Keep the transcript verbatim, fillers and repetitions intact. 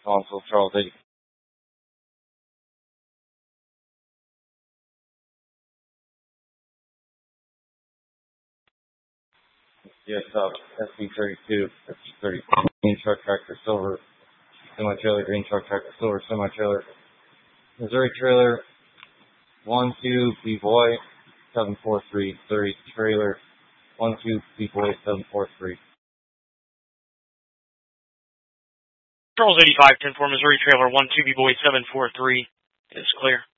Console, Charles eighty. Yes, uh, S B thirty-two, S B thirty-two, green truck tractor, silver, semi-trailer, green truck tractor, silver, semi-trailer, Missouri trailer, one two, B-Boy, seven four three, Missouri trailer, one two, B-Boy, seven four three. Charles eighty-five, ten four, Missouri trailer, one two, B-Boy, seven four three is clear.